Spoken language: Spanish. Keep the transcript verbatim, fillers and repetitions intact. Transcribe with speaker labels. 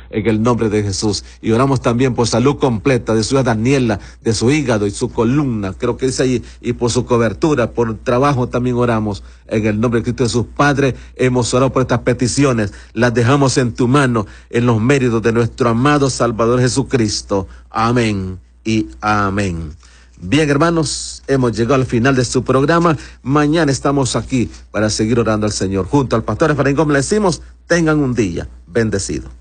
Speaker 1: en el nombre de Jesús. Y oramos también por salud completa de su hija Daniela, de su hígado y su columna, creo que dice ahí, y por su cobertura, por trabajo también oramos en el nombre de Cristo Jesús. Padre, hemos orado por estas peticiones, las dejamos en tu mano, en los méritos de nuestro amado Salvador Jesucristo. Amén y amén. Bien, hermanos, hemos llegado al final de su programa. Mañana estamos aquí para seguir orando al Señor. Junto al pastor Efraín Gómez le decimos, tengan un día bendecido.